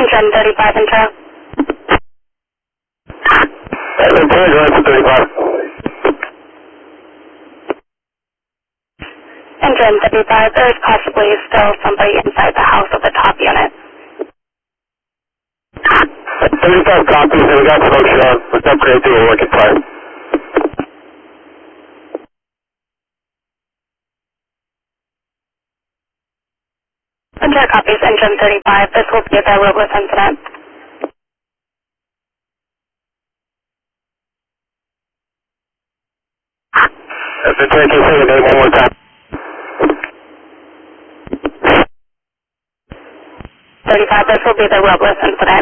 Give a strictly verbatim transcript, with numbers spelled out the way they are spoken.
Engine thirty-five intro. Engine thirty-five. Engine thirty-five, there is possibly still somebody inside the house of the top unit. thirty-five copies, and we got folks uh, with upgrade to a working fire. Engine copies, Engine thirty-five, this will be the roadless incident. If it's taking say the name one more time. thirty-five, this will be the roadless incident.